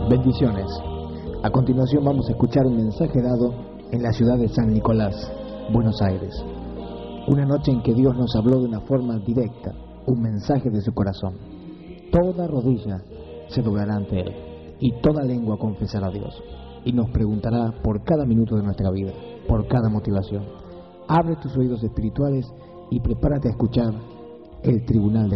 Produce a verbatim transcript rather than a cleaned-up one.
Bendiciones. A continuación vamos a escuchar un mensaje dado en la ciudad de San Nicolás, Buenos Aires. Una noche en que Dios nos habló de una forma directa, un mensaje de su corazón. Toda rodilla se doblará ante Él y toda lengua confesará a Dios. Y nos preguntará por cada minuto de nuestra vida, por cada motivación. Abre tus oídos espirituales y prepárate a escuchar el tribunal de